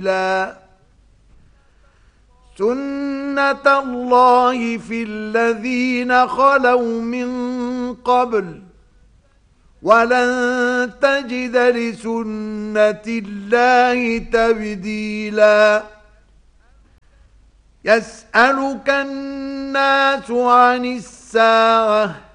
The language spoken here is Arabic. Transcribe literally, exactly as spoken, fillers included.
لا سنة الله في الذين خلوا من قبل ولن تجد لسنة الله تبديلا يسألك الناس عن الساعة